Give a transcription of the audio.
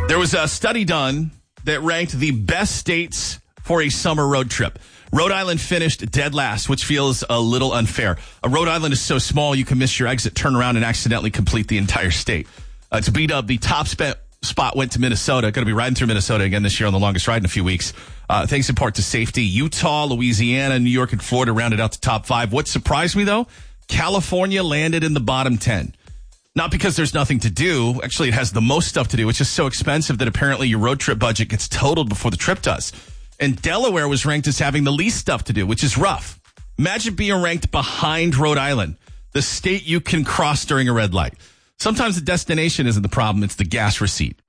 There was a study done that ranked the best states for a summer road trip. Rhode Island finished dead last, which feels a little unfair. Rhode Island is so small you can miss your exit, turn around, and accidentally complete the entire state. To beat up, the top spot went to Minnesota. Going to be riding through Minnesota again this year on the longest ride in a few weeks. Thanks in part to safety. Utah, Louisiana, New York, and Florida rounded out the top 5. What surprised me, though, California landed in the bottom 10. Not because there's nothing to do. Actually, it has the most stuff to do. It's just so expensive that apparently your road trip budget gets totaled before the trip does. And Delaware was ranked as having the least stuff to do, which is rough. Imagine being ranked behind Rhode Island, the state you can cross during a red light. Sometimes the destination isn't the problem. It's the gas receipt.